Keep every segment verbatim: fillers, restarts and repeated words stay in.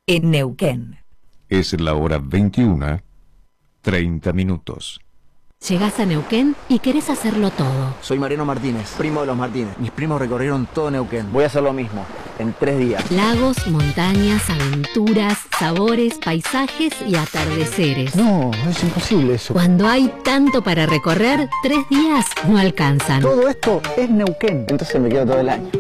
en Neuquén. Es la hora veintiuna, treinta minutos. Llegás a Neuquén y querés hacerlo todo. Soy Mariano Martínez, primo de los Martínez. Mis primos recorrieron todo Neuquén. Voy a hacer lo mismo, en tres días. Lagos, montañas, aventuras, sabores, paisajes y atardeceres. No, es imposible eso. Cuando hay tanto para recorrer, tres días no alcanzan. Todo esto es Neuquén. Entonces me quedo todo el año.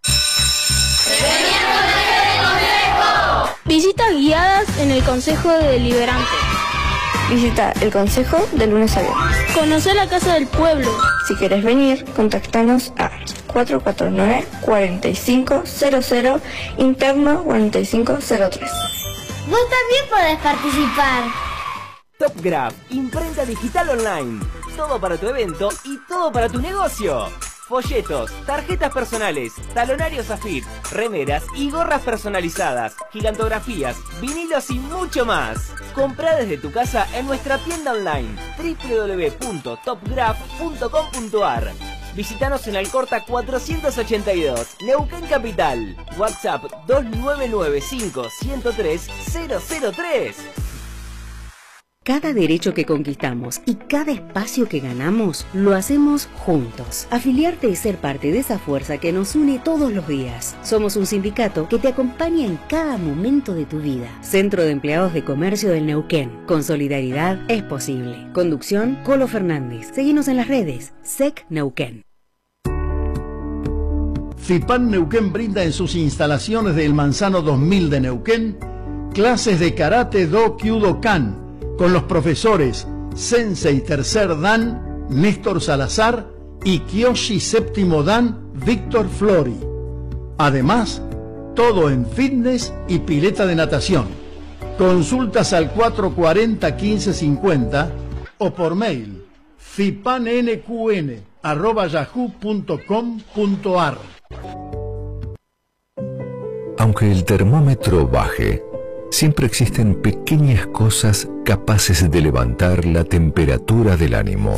Visitas guiadas en el Consejo Deliberante. Visita el Consejo de lunes a viernes. Conocer la Casa del Pueblo. Si querés venir, contactanos a cuatro cuatro nueve, cuatro cinco cero cero, interno cuatro cinco cero tres. Vos también podés participar. TopGraph, imprenta digital online. Todo para tu evento y todo para tu negocio. Folletos, tarjetas personales, talonarios Zafir, remeras y gorras personalizadas, gigantografías, vinilos y mucho más. Comprá desde tu casa en nuestra tienda online w w w punto topgraph punto com punto a r. Visítanos en Alcorta cuatrocientos ochenta y dos, Neuquén Capital. WhatsApp dos nueve nueve cinco, uno cero tres, cero cero tres. Cada derecho que conquistamos y cada espacio que ganamos, lo hacemos juntos. Afiliarte y ser parte de esa fuerza que nos une todos los días. Somos un sindicato que te acompaña en cada momento de tu vida. Centro de Empleados de Comercio del Neuquén. Con solidaridad es posible. Conducción, Colo Fernández. Seguinos en las redes. S E C Neuquén. FIPAN Neuquén brinda en sus instalaciones del Manzano dos mil de Neuquén clases de Karate Do Kyudokan con los profesores Sensei Tercer Dan, Néstor Salazar y Kyoshi Séptimo Dan, Víctor Flori. Además, todo en fitness y pileta de natación. Consultas al cuatro cuarenta, quince cincuenta o por mail fipannqn arroba yahoo punto com punto a r. Aunque el termómetro baje, siempre existen pequeñas cosas capaces de levantar la temperatura del ánimo.